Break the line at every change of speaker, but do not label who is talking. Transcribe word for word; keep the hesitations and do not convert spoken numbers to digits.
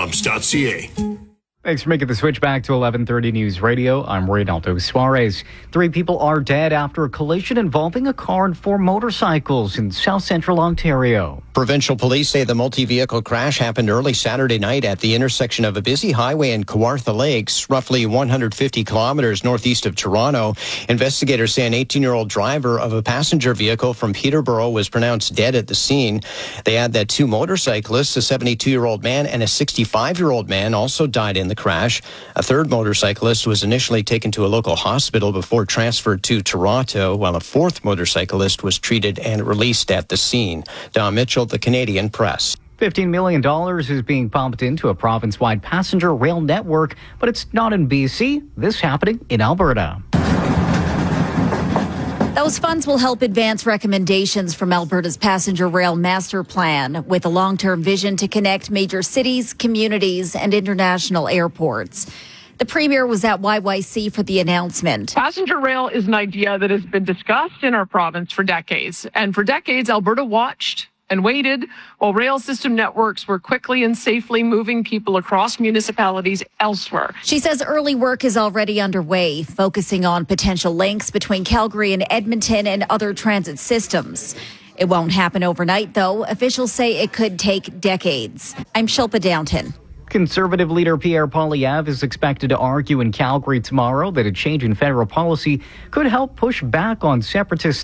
jobs dot c a.
Thanks for making the switch back to eleven thirty News Radio. I'm Reynaldo Suarez. Three people are dead after a collision involving a car and four motorcycles in south central Ontario.
Provincial police say the multi-vehicle crash happened early Saturday night at the intersection of a busy highway in Kawartha Lakes, roughly one hundred fifty kilometers northeast of Toronto. Investigators say an eighteen-year-old driver of a passenger vehicle from Peterborough was pronounced dead at the scene. They add that two motorcyclists, a seventy-two-year-old man and a sixty-five-year-old man, also died in the crash. A third motorcyclist was initially taken to a local hospital before transferred to Toronto, while a fourth motorcyclist was treated and released at the scene. Don Mitchell, The Canadian Press.
fifteen million dollars is being pumped into a province-wide passenger rail network, but it's not in B C. This happening in Alberta.
Those funds will help advance recommendations from Alberta's passenger rail master plan, with a long-term vision to connect major cities, communities, and international airports. The Premier was at Y Y C for the announcement.
Passenger rail is an idea that has been discussed in our province for decades. And for decades, Alberta watched and waited while rail system networks were quickly and safely moving people across municipalities elsewhere.
She says early work is already underway, focusing on potential links between Calgary and Edmonton and other transit systems. It won't happen overnight, though. Officials say it could take decades. I'm Shilpa Downton.
Conservative leader Pierre Poilievre is expected to argue in Calgary tomorrow that a change in federal policy could help push back on separatist